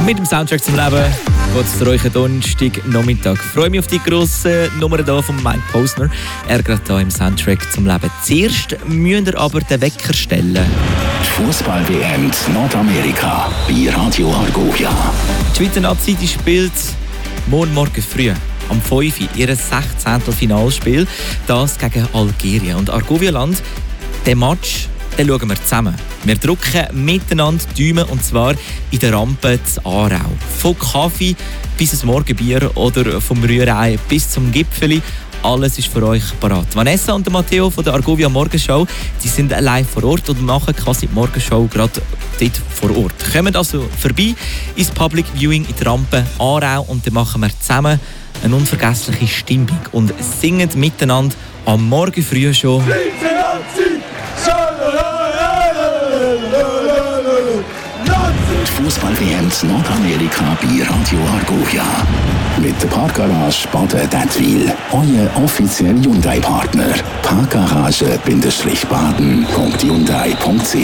Mit dem Soundtrack zum Leben geht es für euch einen Donnerstag-Nachmittag. Ich freue mich auf die grosse Nummer hier von Mike Posner. Er gerade hier im Soundtrack zum Leben. Zuerst müsst ihr aber den Wecker stellen. Die Fußball-WM Nordamerika bei Radio Argovia. Die Schweizer Nazi spielt morgen früh am 5 Uhr ihr 16. Finalspiel. Das gegen Algerien. Und Argovia-Land, den Match, den schauen wir zusammen. Wir drücken miteinander die Daumen, und zwar in der Rampe zu Aarau. Von Kaffee bis ins Morgenbier oder vom Rührei bis zum Gipfeli. Alles ist für euch parat. Vanessa und Matteo von der Argovia Morgenshow, die sind live vor Ort und machen quasi die Morgenshow gerade dort vor Ort. Kommt also vorbei ins Public Viewing in der Rampe Aarau und dann machen wir zusammen eine unvergessliche Stimmung und singen miteinander am Morgen früh schon. Fußball-WM Nordamerika bei Radio Argovia. Mit der Parkgarage Baden-Dettwil. Euer offizieller Hyundai-Partner. Parkgarage-baden.hyundai.ch